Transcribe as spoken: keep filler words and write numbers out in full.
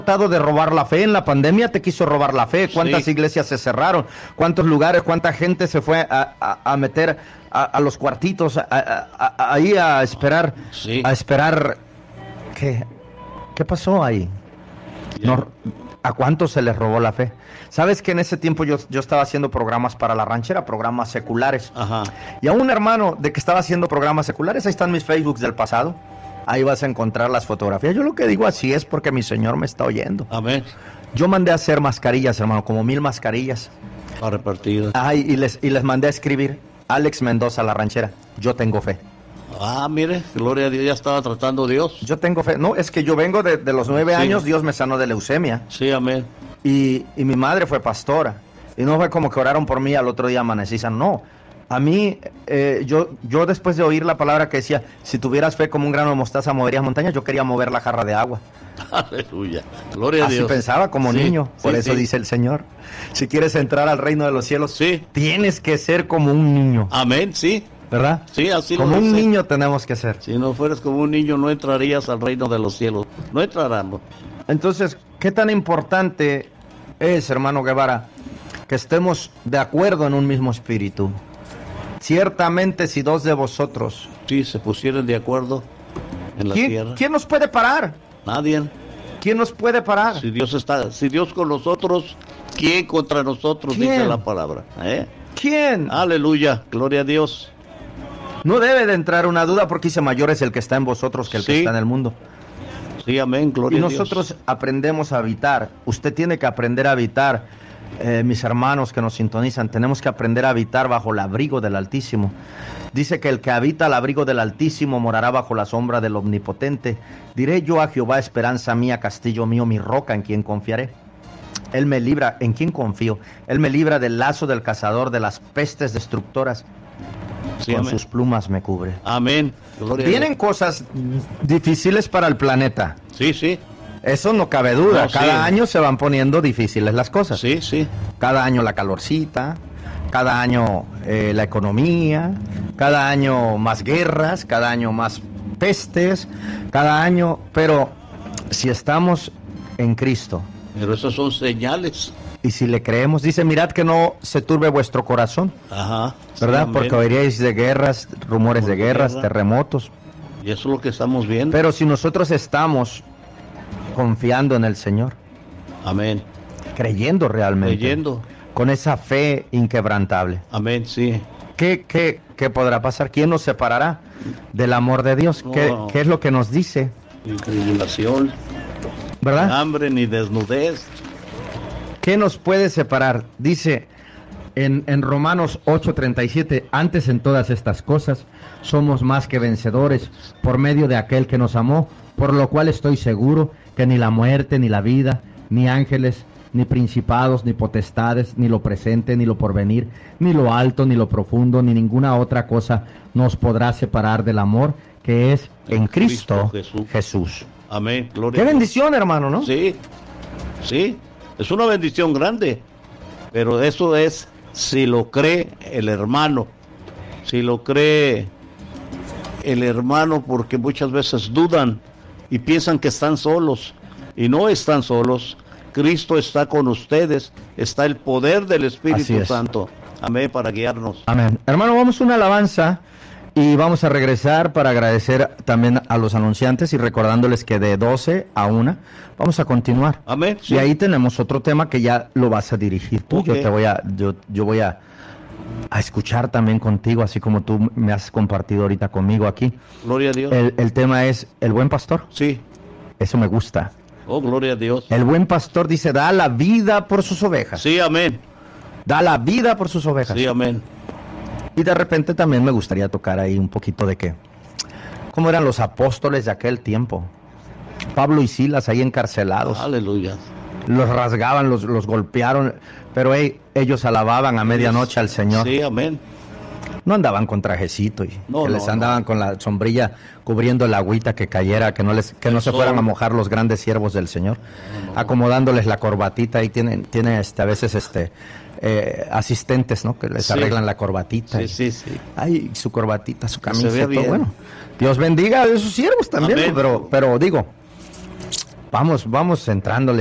tratado de robar la fe. En la pandemia te quiso robar la fe. ¿Cuántas sí. iglesias se cerraron? ¿Cuántos lugares? ¿Cuánta gente se fue a, a, a meter a, a los cuartitos a, a, a, ahí a esperar? Sí. A esperar. ¿Qué, qué pasó ahí? No, ¿a cuántos se les robó la fe? ¿Sabes que en ese tiempo yo, yo estaba haciendo programas para la ranchera, programas seculares? Ajá. Y a un hermano de que estaba haciendo programas seculares, ahí están mis Facebooks del pasado, ahí vas a encontrar las fotografías. Yo lo que digo así es porque mi Señor me está oyendo. Amén. Yo mandé a hacer mascarillas, hermano, como mil mascarillas. Para repartir. Ay, y les, y les mandé a escribir, Alex Mendoza, la ranchera, yo tengo fe. Ah, mire, gloria a Dios, ya estaba tratando Dios. Yo tengo fe. No, es que yo vengo de, de los nueve sí. años, Dios me sanó de leucemia. Sí, amén. Y, y mi madre fue pastora. Y no fue como que oraron por mí al otro día amanecí sano. No. A mí, eh, yo, yo después de oír la palabra que decía, si tuvieras fe como un grano de mostaza moverías montañas, yo quería mover la jarra de agua. Aleluya. Gloria a Dios. Así pensaba como sí, niño. Por sí, eso sí. dice el Señor. Si quieres entrar al reino de los cielos, sí. tienes que ser como un niño. Amén, sí. ¿Verdad? Sí, así como lo un dice. niño tenemos que ser. Si no fueras como un niño, no entrarías al reino de los cielos. No entrarás. Entonces, ¿qué tan importante es, hermano Guevara, que estemos de acuerdo en un mismo espíritu? Ciertamente, si dos de vosotros... Sí, se pusieran de acuerdo en la ¿Quién, tierra. ¿Quién nos puede parar? Nadie. ¿Quién nos puede parar? Si Dios está, si Dios con nosotros, ¿quién contra nosotros? ¿Quién? Dice la palabra. ¿Eh? ¿Quién? Aleluya, gloria a Dios. No debe de entrar una duda porque dice mayor es el que está en vosotros que el sí. que está en el mundo. Sí, amén, gloria a Dios. Y nosotros aprendemos a habitar. Usted tiene que aprender a habitar, eh, mis hermanos que nos sintonizan, tenemos que aprender a habitar bajo el abrigo del Altísimo. Dice que el que habita al abrigo del Altísimo morará bajo la sombra del Omnipotente. Diré yo a Jehová, esperanza mía, castillo mío, mi roca en quien confiaré. Él me libra, ¿en quién confío? Él me libra del lazo del cazador, de las pestes destructoras. Sí, con amén. Sus plumas me cubre. Amén. Gloria Vienen cosas difíciles para el planeta. Sí, sí. Eso no cabe duda. No, cada sí. año se van poniendo difíciles las cosas. Sí, sí. Cada año la calorcita, cada año eh, la economía, cada año más guerras, cada año más pestes, cada año... Pero si estamos en Cristo... Pero esas son señales. Y si le creemos, dice, mirad que no se turbe vuestro corazón. Ajá. ¿Verdad? Sí, porque oiréis de guerras, rumores de guerras, guerra. terremotos. Y eso es lo que estamos viendo. Pero si nosotros estamos confiando en el Señor. Amén. Creyendo realmente. Creyendo. Con esa fe inquebrantable. Amén, sí. ¿Qué, qué, qué podrá pasar? ¿Quién nos separará del amor de Dios? No. ¿Qué, ¿Qué es lo que nos dice? Ni tribulación. ¿Verdad? Ni hambre, ni desnudez. ¿Qué nos puede separar? Dice en, en Romanos ocho treinta y siete, antes en todas estas cosas somos más que vencedores por medio de aquel que nos amó, por lo cual estoy seguro que ni la muerte, ni la vida, ni ángeles, ni principados, ni potestades, ni lo presente, ni lo porvenir, ni lo alto, ni lo profundo, ni ninguna otra cosa nos podrá separar del amor que es en, en Cristo, Cristo Jesús. Jesús. Amén. Gloria Qué bendición, hermano, ¿no? Sí, sí. Es una bendición grande, pero eso es si lo cree el hermano, si lo cree el hermano, porque muchas veces dudan y piensan que están solos, y no están solos. Cristo está con ustedes, está el poder del Espíritu Santo. Amén, para guiarnos. Amén. Hermano, vamos a una alabanza y vamos a regresar para agradecer también a los anunciantes y recordándoles que de doce a una vamos a continuar. Amén. Sí. Y ahí tenemos otro tema que ya lo vas a dirigir tú. Okay. Yo te voy a, yo, yo voy a, a escuchar también contigo, así como tú me has compartido ahorita conmigo aquí. Gloria a Dios. El, el tema es el buen pastor. Sí. Eso me gusta. Oh, gloria a Dios. El buen pastor dice, da la vida por sus ovejas. Sí, amén. Da la vida por sus ovejas. Sí, amén. Y de repente también me gustaría tocar ahí un poquito de qué. ¿Cómo eran los apóstoles de aquel tiempo? Pablo y Silas ahí encarcelados. Aleluya. Los rasgaban, los, los golpearon, pero hey, ellos alababan a medianoche al Señor. Sí, amén. No andaban con trajecito y no, que no, les andaban no. con la sombrilla cubriendo el agüita que cayera, que no les que no se fueran a mojar los grandes siervos del Señor, no, no. acomodándoles la corbatita. Ahí tienen, tienen este, a veces este eh, asistentes, ¿no? Que les sí. arreglan la corbatita. Sí, y, sí, sí. Ay, su corbatita, su camisa, se ve todo bien. Bueno. Dios bendiga a esos siervos también, pero, pero digo, Vamos, vamos entrándole.